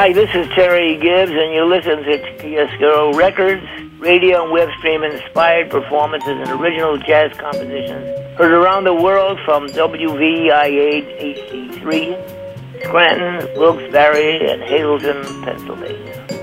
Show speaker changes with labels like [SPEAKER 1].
[SPEAKER 1] Hi, this is Terry Gibbs, and you listen to Chiaroscuro Records, radio and web stream inspired performances and original jazz compositions heard around the world from WVIA HD3, Scranton, Wilkes-Barre, and Hazleton, Pennsylvania.